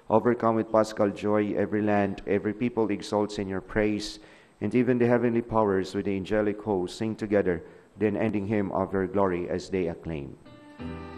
Overcome with paschal joy, every land, every people exalts in your praise, and even the heavenly powers with the angelic host sing together the unending hymn of your glory as they acclaim.